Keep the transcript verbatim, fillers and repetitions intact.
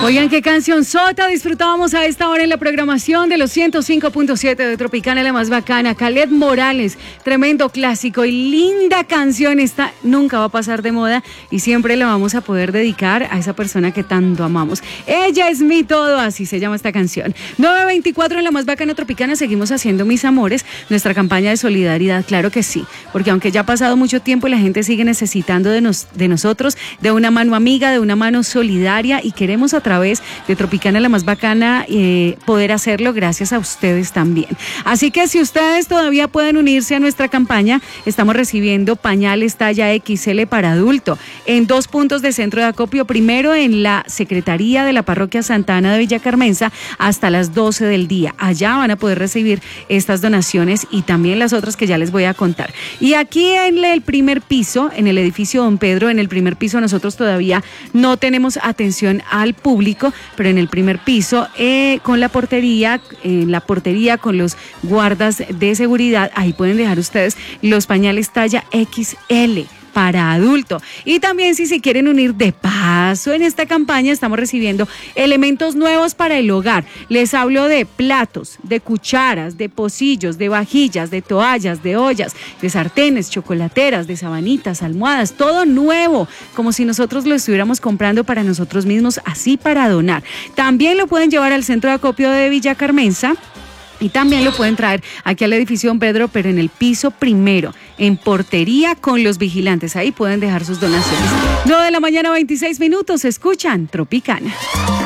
Oigan, qué canción sota disfrutábamos a esta hora en la programación de los ciento cinco punto siete de Tropicana, la más bacana. Caled Morales, tremendo clásico y linda canción. Esta nunca va a pasar de moda y siempre la vamos a poder dedicar a esa persona que tanto amamos. Ella es mi todo, así se llama esta canción. nueve veinticuatro en la más bacana Tropicana, seguimos haciendo Mis Amores, nuestra campaña de solidaridad, claro que sí, porque aunque ya ha pasado mucho tiempo, la gente sigue necesitando de, nos, de nosotros, de una mano amiga, de una mano solidaria, y queremos a través de Tropicana, la más bacana, eh, poder hacerlo gracias a ustedes también. Así que si ustedes todavía pueden unirse a nuestra campaña, estamos recibiendo pañales talla equis ele para adulto en dos puntos de centro de acopio, primero en la Secretaría de la Parroquia Santa Ana de Villa Carmenza hasta las doce del día. Allá van a poder recibir estas donaciones y también las otras que ya les voy a contar. Y aquí en el primer piso, en el edificio Don Pedro, en el primer piso nosotros todavía no tenemos atención al público, pero en el primer piso, eh, con la portería, en eh, la portería con los guardas de seguridad, ahí pueden dejar ustedes los pañales talla equis ele para adulto. Y también si se quieren unir de paso en esta campaña, estamos recibiendo elementos nuevos para el hogar. Les hablo de platos, de cucharas, de pocillos, de vajillas, de toallas, de ollas, de sartenes, chocolateras, de sabanitas, almohadas, todo nuevo, como si nosotros lo estuviéramos comprando para nosotros mismos, así para donar. También lo pueden llevar al centro de acopio de Villa Carmenza. Y también lo pueden traer aquí al edificio Don Pedro, pero en el piso primero, en portería con los vigilantes. Ahí pueden dejar sus donaciones. nueve de la mañana, veintiséis minutos. Escuchan Tropicana.